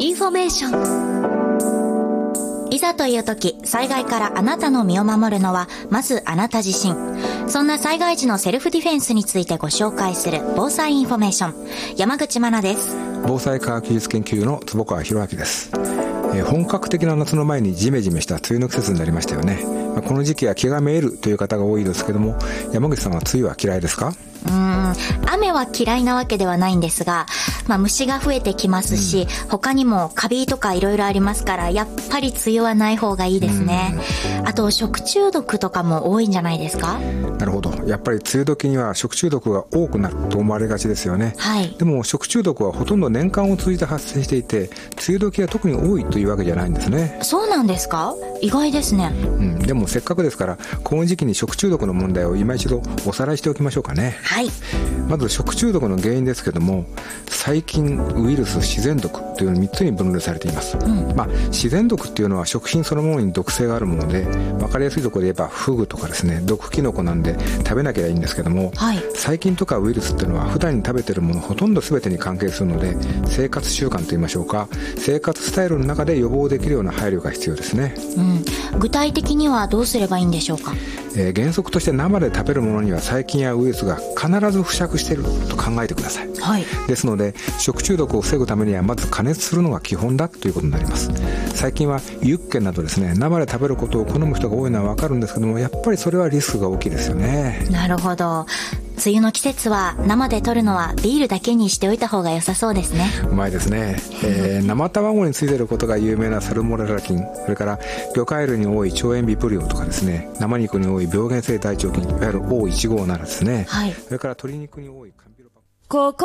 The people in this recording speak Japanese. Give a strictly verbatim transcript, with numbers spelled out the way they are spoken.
インフォメーション。いざという時、災害からあなたの身を守るのはまずあなた自身。そんな災害時のセルフディフェンスについてご紹介する防災インフォメーション、山口真奈です。 防災科学技術研究の坪川博明です。えー、本格的な夏の前にジメジメした梅雨の季節になりましたよね。まあ、この時期は気がめいるという方が多いですけども、山口さんは梅雨は嫌いですか？ うーん、雨は嫌いなわけではないんですが、まあ、虫が増えてきますし、うん、他にもカビとかいろいろありますから、やっぱり梅雨はない方がいいですね。あと食中毒とかも多いんじゃないですか？ なるほど。やっぱり梅雨時には食中毒が多くなると思われがちですよね。 はい。 でも食中毒はほとんど年間を通じて発生していて、梅雨時は特に多いというわけじゃないんですね。 そうなんですか？意外ですね。 うん、でもせっかくですからこの時期に食中毒の問題を今一度おさらいしておきましょうかね。 はい。 まず食中毒の原因ですけども、細菌、ウイルス、自然毒というみっつに分類されています。うん、まあ、自然毒っていうのは食品そのものに毒性があるもので、分かりやすいところで言えばフグとかですね、毒キノコなんで食べなきゃいいんですけども、はい、細菌とかウイルスっていうのは普段に食べてるものほとんど全てに関係するので、生活習慣といいましょうか、生活スタイルの中で予防できるような配慮が必要ですね。 うん、具体的にはどうすればいいんでしょうか？ えー、原則として生で食べるものには細菌やウイルスが必ず付着していると考えてください。はい、ですので食中毒を防ぐためにはまず加熱するのが基本だということになります。最近はユッケなどですね、生で食べることを好む人が多いのは分かるんですけども、やっぱりそれはリスクが大きいですよね。 なるほど。梅雨の季節は生で摂るのはビールだけにしておいた方が良さそうですね。 うまいですね。えー、生卵についていることが有名なサルモネラ菌、それから魚介類に多い腸炎ビブリオとかですね、生肉に多い病原性大腸菌、いわゆる オーいちごなな ですね、はい、それから鶏肉に多いカンピロバク。